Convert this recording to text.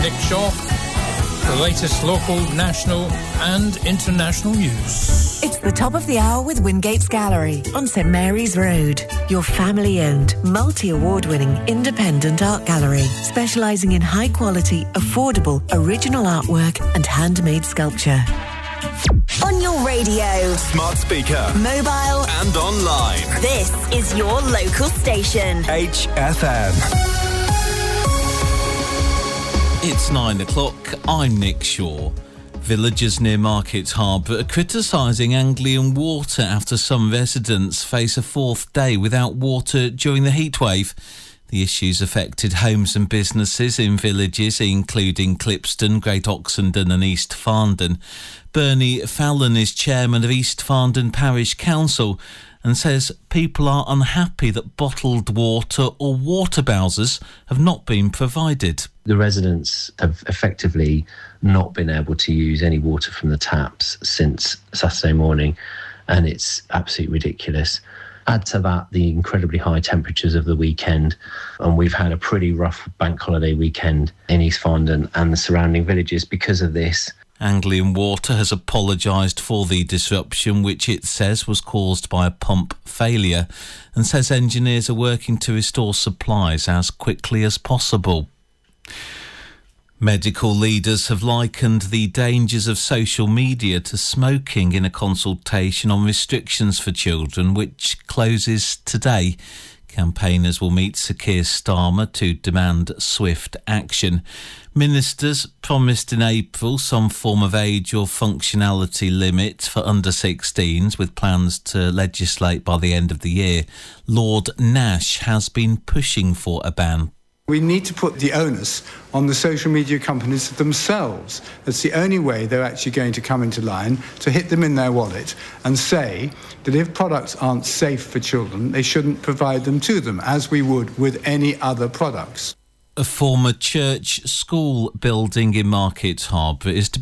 Nick Shaw, the latest local, national and international news. It's the top of the hour with Wingate's Gallery on St Mary's Road. Your family-owned, multi-award-winning independent art gallery, specialising in high-quality, affordable, original artwork and handmade sculpture. On your radio, smart speaker, mobile and online. This is your local station. HFM. It's 9 o'clock. I'm Nick Shaw. Villagers near Market Harbour are criticising Anglian Water after some residents face a fourth day without water during the heatwave. The issues affected homes and businesses in villages including Clipston, Great Oxenden and East Farndon. Bernie Fallon is chairman of East Farndon Parish Council and says people are unhappy that bottled water or water bowsers have not been provided. The residents have effectively not been able to use any water from the taps since Saturday morning, and it's absolutely ridiculous. Add to that the incredibly high temperatures of the weekend, and we've had a pretty rough bank holiday weekend in East Farndon and the surrounding villages because of this. Anglian Water has apologised for the disruption, which it says was caused by a pump failure, and says engineers are working to restore supplies as quickly as possible. Medical leaders have likened the dangers of social media to smoking in a consultation on restrictions for children, which closes today. Campaigners will meet Sir Keir Starmer to demand swift action. Ministers promised in April some form of age or functionality limit for under-16s, with plans to legislate by the end of the year. Lord Nash has been pushing for a ban. We need to put the onus on the social media companies themselves. That's the only way they're actually going to come into line, to hit them in their wallet and say that if products aren't safe for children, they shouldn't provide them to them, as we would with any other products. A former church school building in Market Harbour is to